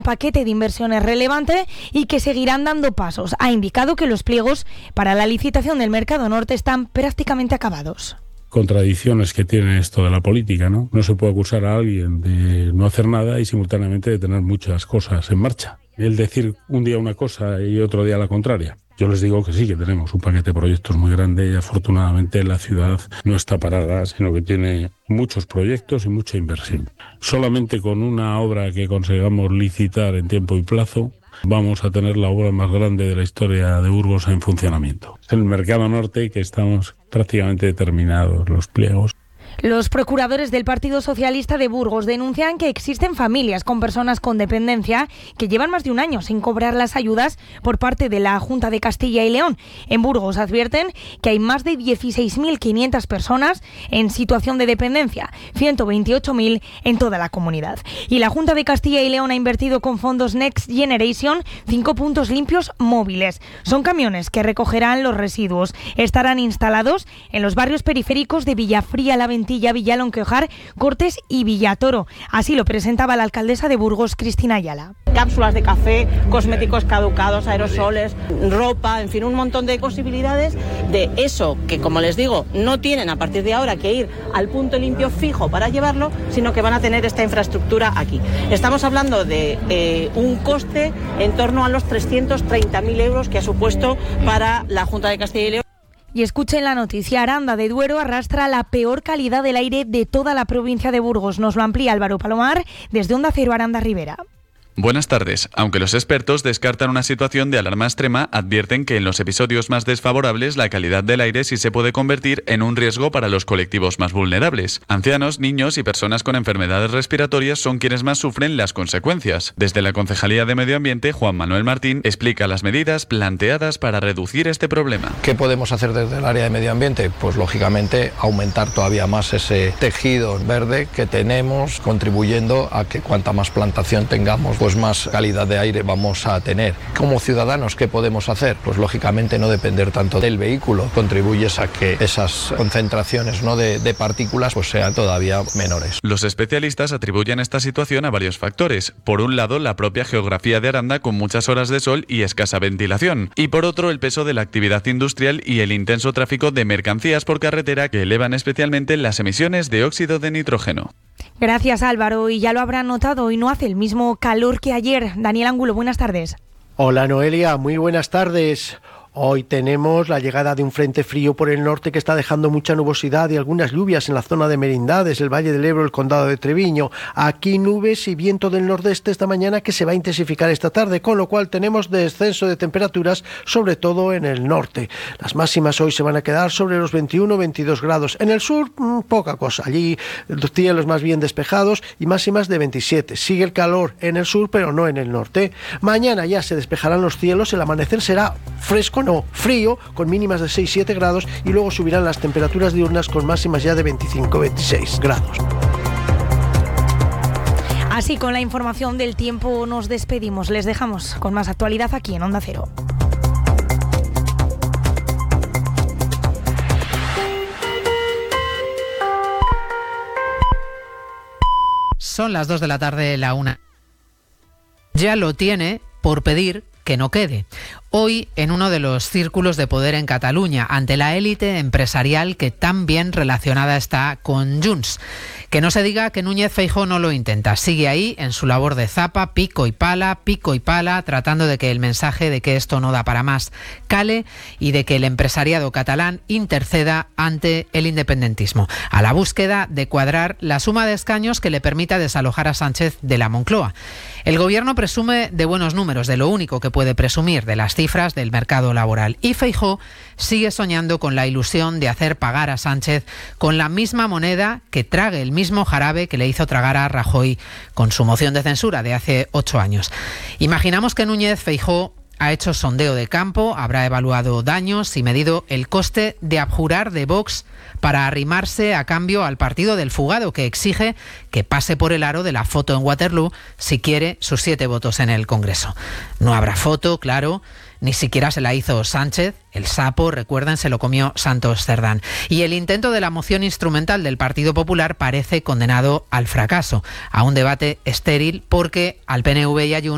paquete de inversiones relevante y que seguirán dando pasos. Ha indicado que los pliegos para la licitación del Mercado Norte están prácticamente acabados. Contradicciones que tiene esto de la política, ¿no? No se puede acusar a alguien de no hacer nada y simultáneamente de tener muchas cosas en marcha. El decir un día una cosa y otro día la contraria. Yo les digo que sí, que tenemos un paquete de proyectos muy grande y afortunadamente la ciudad no está parada, sino que tiene muchos proyectos y mucha inversión. Solamente con una obra que consigamos licitar en tiempo y plazo, vamos a tener la obra más grande de la historia de Burgos en funcionamiento. Es el Mercado Norte, que estamos prácticamente terminados los pliegos. Los procuradores del Partido Socialista de Burgos denuncian que existen familias con personas con dependencia que llevan más de un año sin cobrar las ayudas por parte de la Junta de Castilla y León. En Burgos advierten que hay más de 16.500 personas en situación de dependencia, 128.000 en toda la comunidad. Y la Junta de Castilla y León ha invertido con fondos Next Generation 5 puntos limpios móviles. Son camiones que recogerán los residuos. Estarán instalados en los barrios periféricos de Villafría, La Ventilla, Villalonquejar, Cortes y Villatoro. Así lo presentaba la alcaldesa de Burgos, Cristina Ayala. Cápsulas de café, cosméticos caducados, aerosoles, ropa, en fin, un montón de posibilidades de eso que, como les digo, no tienen a partir de ahora que ir al punto limpio fijo para llevarlo, sino que van a tener esta infraestructura aquí. Estamos hablando de un coste en torno a los 330.000 euros que ha supuesto para la Junta de Castilla y León. Y escuchen la noticia, Aranda de Duero arrastra la peor calidad del aire de toda la provincia de Burgos. Nos lo amplía Álvaro Palomar desde Onda Cero Aranda Ribera. Buenas tardes. Aunque los expertos descartan una situación de alarma extrema, advierten que en los episodios más desfavorables la calidad del aire sí se puede convertir en un riesgo para los colectivos más vulnerables. Ancianos, niños y personas con enfermedades respiratorias son quienes más sufren las consecuencias. Desde la Concejalía de Medio Ambiente, Juan Manuel Martín explica las medidas planteadas para reducir este problema. ¿Qué podemos hacer desde el área de medio ambiente? Pues lógicamente aumentar todavía más ese tejido verde que tenemos, contribuyendo a que cuanta más plantación tengamos, pues más calidad de aire vamos a tener. Como ciudadanos, ¿qué podemos hacer? Pues lógicamente no depender tanto del vehículo. Contribuyes a que esas concentraciones, ¿no?, de partículas pues sean todavía menores. Los especialistas atribuyen esta situación a varios factores. Por un lado, la propia geografía de Aranda con muchas horas de sol y escasa ventilación. Y por otro, el peso de la actividad industrial y el intenso tráfico de mercancías por carretera que elevan especialmente las emisiones de óxido de nitrógeno. Gracias, Álvaro. Y ya lo habrán notado, hoy no hace el mismo calor que ayer. Daniel Angulo, buenas tardes. Hola, Noelia, muy buenas tardes. Hoy tenemos la llegada de un frente frío por el norte que está dejando mucha nubosidad y algunas lluvias en la zona de Merindades, el Valle del Ebro, el Condado de Treviño. Aquí nubes y viento del nordeste esta mañana que se va a intensificar esta tarde, con lo cual tenemos descenso de temperaturas, sobre todo en el norte. Las máximas hoy se van a quedar sobre los 21-22 grados. En el sur, poca cosa. Allí los cielos más bien despejados y máximas de 27. Sigue el calor en el sur, pero no en el norte. Mañana ya se despejarán los cielos, el amanecer será fresco, no, frío, con mínimas de 6-7 grados y luego subirán las temperaturas diurnas con máximas ya de 25-26 grados. Así, con la información del tiempo nos despedimos. Les dejamos con más actualidad aquí en Onda Cero. Son las 2 de la tarde, la 1. Ya lo tiene por pedir que no quede. Hoy, en uno de los círculos de poder en Cataluña, ante la élite empresarial que tan bien relacionada está con Junts. Que no se diga que Núñez Feijóo no lo intenta. Sigue ahí en su labor de zapa, pico y pala, tratando de que el mensaje de que esto no da para más cale y de que el empresariado catalán interceda ante el independentismo, a la búsqueda de cuadrar la suma de escaños que le permita desalojar a Sánchez de la Moncloa. El gobierno presume de buenos números, de lo único que puede presumir, de las cifras del mercado laboral. Y Feijóo sigue soñando con la ilusión de hacer pagar a Sánchez con la misma moneda que trague el mismo jarabe que le hizo tragar a Rajoy con su moción de censura de hace 8 años. Imaginamos que Núñez Feijóo ha hecho sondeo de campo, habrá evaluado daños y medido el coste de abjurar de Vox para arrimarse a cambio al partido del fugado, que exige que pase por el aro de la foto en Waterloo si quiere sus 7 votos en el Congreso. No habrá foto, claro, ni siquiera se la hizo Sánchez. El sapo, recuerden, se lo comió Santos Cerdán. Y el intento de la moción instrumental del Partido Popular parece condenado al fracaso, a un debate estéril, porque al PNV y a Junts